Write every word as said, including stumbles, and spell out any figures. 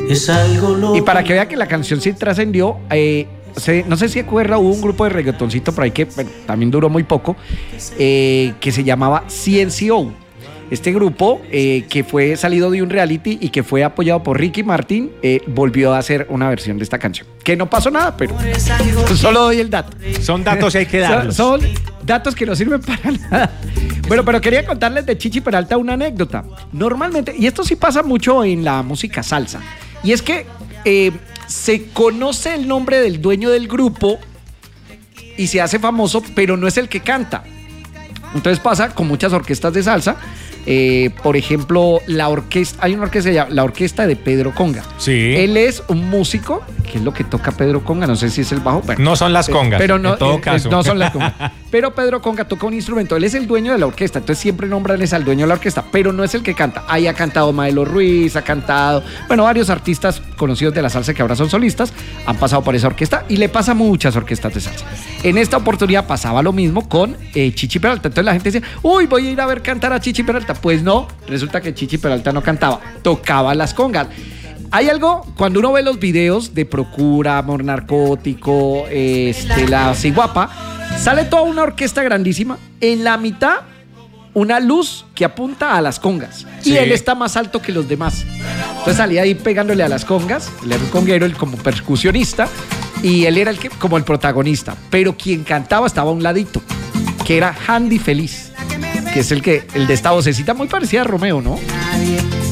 Es algo loco. Y para que vea que la canción sí trascendió, eh, se, no sé si acuerda, hubo un grupo de reggaetoncito por ahí que bueno, también duró muy poco, eh, que se llamaba C N C O. Este grupo, eh, que fue salido de un reality y que fue apoyado por Ricky Martin, eh, volvió a hacer una versión de esta canción. Que no pasó nada, pero solo doy el dato. Son datos y hay que darlos. Son, son datos que no sirven para nada. Bueno, pero quería contarles de Chichi Peralta una anécdota. Normalmente, y esto sí pasa mucho en la música salsa, y es que eh, se conoce el nombre del dueño del grupo y se hace famoso, pero no es el que canta. Entonces pasa con muchas orquestas de salsa. Eh, por ejemplo, la orquesta, hay una orquesta, la orquesta de Pedro Conga. Sí. Él es un músico, ¿qué es lo que toca Pedro Conga? No sé si es el bajo. Bueno, no son las congas, pero no, en todo eh, caso. No son las congas. Pero Pedro Conga toca un instrumento, él es el dueño de la orquesta, entonces siempre nombran es al dueño de la orquesta, pero no es el que canta. Ahí ha cantado Maelo Ruiz, ha cantado, bueno, varios artistas conocidos de la salsa que ahora son solistas, han pasado por esa orquesta y le pasa a muchas orquestas de salsa. En esta oportunidad pasaba lo mismo con eh, Chichi Peralta. Entonces la gente decía, uy, voy a ir a ver cantar a Chichi Peralta. Pues no, resulta que Chichi Peralta no cantaba, tocaba las congas. Hay algo, cuando uno ve los videos de Procura, Amor Narcótico, este, La Ciguapa, sale toda una orquesta grandísima, en la mitad una luz que apunta a las congas. Sí. Y él está más alto que los demás. Entonces salía ahí pegándole a las congas, él era un conguero, él como percusionista, y él era el que, como el protagonista. Pero quien cantaba estaba a un ladito, que era Handy Feliz, que es el, que, el de esta vocecita muy parecida a Romeo, ¿no?